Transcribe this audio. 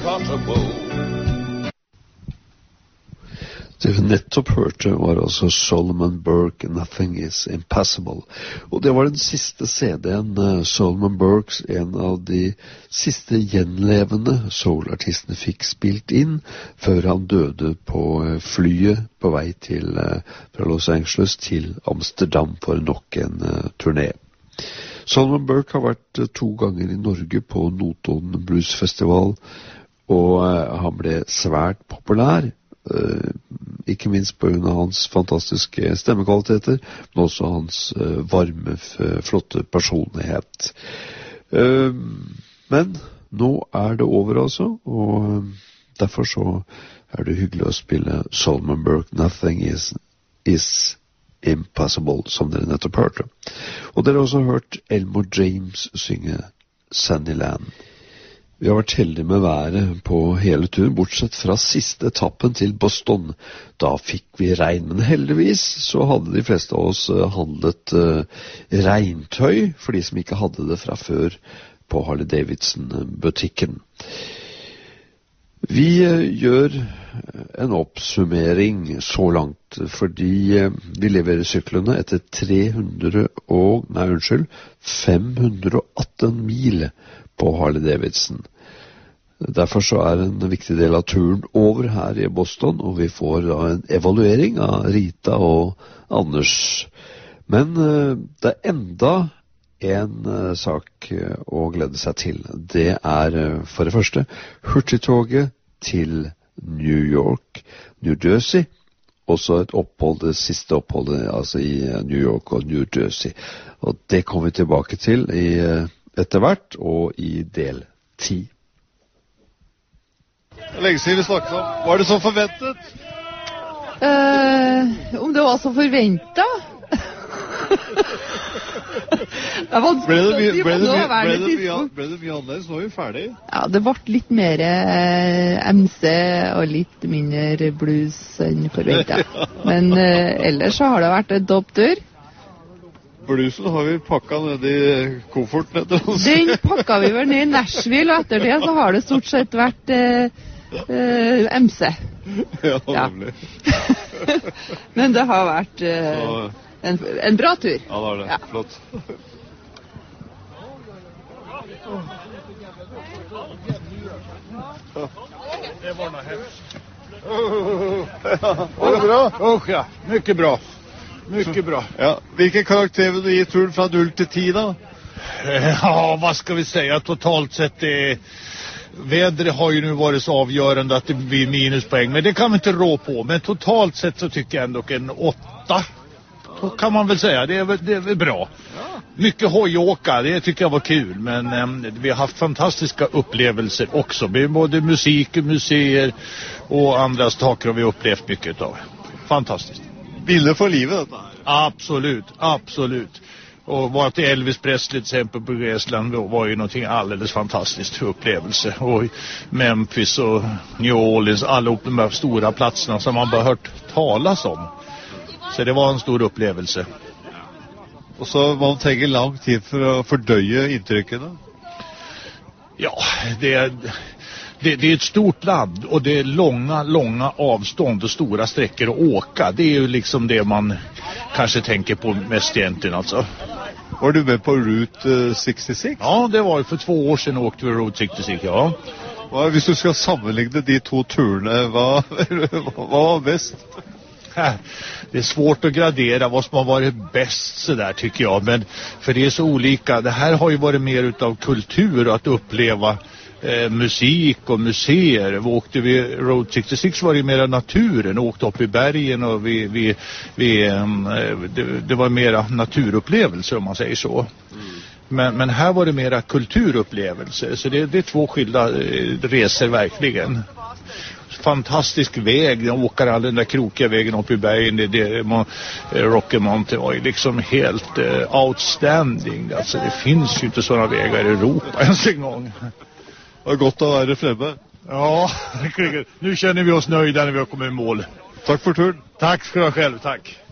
impossible. Det vi nettopp hørte var altså Solomon Burke, Nothing is Impossible. Og det var den siste CD-en Solomon Burke, en av de siste gjenlevende soulartistene, fikk spilt inn før han døde på flyet på vei fra Los Angeles til Amsterdam for nok en turné. Solomon Burke har vært 2 ganger i Norge på Notodden Blues Festival, og han ble svært populær. Ikke minst på grunn av hans fantastiske stemmekvaliteter, men også hans varme, flotte personlighet. Men nå det over altså, og derfor så det hyggelig å spille Solomon Burke, Nothing is Impossible, som dere nettopp hørte. Og dere har også hørt Elmore James synge Sunnyland. Vi har vært heldige med været på hele turen, bortsett fra siste etappen til Boston. Da fikk vi regn, men heldigvis så hadde de fleste av oss handlet regntøy, for de som ikke hadde det fra før på Harley-Davidson-butikken. Vi gjør en oppsummering så langt, fordi vi leverer syklene etter 518 mil på Harley-Davidson. Derfor så en viktig del av turen over her i Boston, og vi får da en evaluering av Rita og Anders. Men det enda en sak å glede seg til. Det for det første hurtigtoget til New York, New Jersey, og så et opphold, det siste oppholdet altså i New York og New Jersey. Og det kommer vi tilbake til etter hvert, og i del 10. Lenge siden vi snakket om. Var det så forventet? Om det var så forventet? Det vanskelig å si på nåværende tidspunkt. Ble det mye annerledes? Nå vi ferdig. Ja, det ble litt mer MC og litt mindre blues enn forventet. Men ellers så har det vært en topptur. Bluesen har vi pakket ned i kofferten etter oss. Den pakket vi vel ned i Nashville, og etter det så har det stort sett vært MC. Ja, nemlig. Men det har vært en bra tur. Ja, det har det. Ja. Flott. Det var noe hemskt. Var det bra? Ja, mycket bra. Mycket bra. Ja. Vilken karakter vill du ge turen från 0 till 10 då? Ja, vad ska vi säga? Totalt sett vädret har ju nu varit så avgörande att det blir minuspoäng. Men det kan vi inte rå på. Men totalt sett så tycker jag ändå en 8. Så kan man väl säga. Det är väl bra. Ja. Mycket hojåka, det tycker jag var kul. Men vi har haft fantastiska upplevelser också. Både musik, museer och andra saker har vi upplevt mycket av. Fantastiskt. Bilder för livet. Absolut, absolut. Och vara till Elvis Presley till exempel på Gräsland var ju någonting alldeles fantastiskt upplevelse. Och Memphis och New Orleans, alla de här stora platserna som man bara hört talas om. Så det var en stor upplevelse. Och så man tänker lång tid för att fördöja intrycken. Ja, det är ett stort land och det är långa avstånd och stora sträckor att åka. Det är ju liksom det man kanske tänker på mest egentligen alltså. Var du med på Route 66? Ja, det var ju för 2 år sedan åkte vi Route 66, ja. Hvis du skal sammenligne de 2 turene, hva var bäst? Det är svårt att gradera vad som har varit bäst så där tycker jag, men för det är så olika. Det här har ju varit mer utav kultur att uppleva musik och museer. Vi åkte vid Route 66 var det mera naturen, åkte upp i bergen och det var mera naturupplevelse om man säger så. Men här var det mera kulturupplevelse, så det är 2 skilda resor verkligen. Fantastisk väg, de åker all den där krokiga vägen upp i bergen, Rocky Mountain var ju liksom helt outstanding. Alltså det finns ju inte sådana vägar i Europa ens en gång. Det var gott att vara framme. Ja, nu känner vi oss nöjda när vi har kommit i mål. Tack för turen. Tack ska du ha själv, tack.